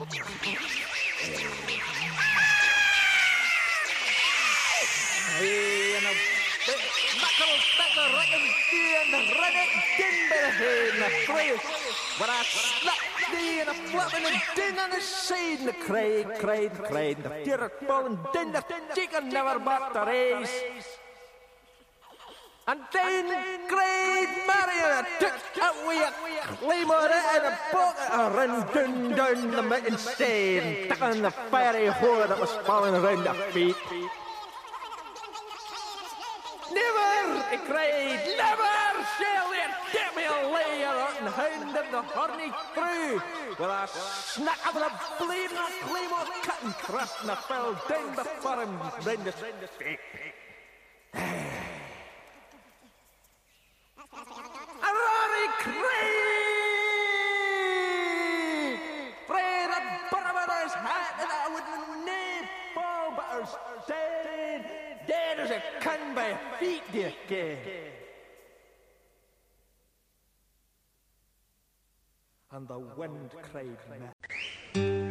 Hey, and a big mackerel stuck the reckon and the rennet din by the head and the three. But I slapped thee and a flapping and din on the side and the cried. The fear ball and din the chicken never backed the race. And then cried Marion took away a claymore and a bucket and ran down the mountain stain, stuck on the fiery whore that was falling around their feet. Never, he cried, never shall the devil lay a rotten hound of the horny through. With a snack of the bleeding claymore cut and thrust and fell down before him round his feet. A roaring cry! Fred had buttered his hat and I wouldn't name fall but her dead as a can by feet, dear gay. And the wind cried,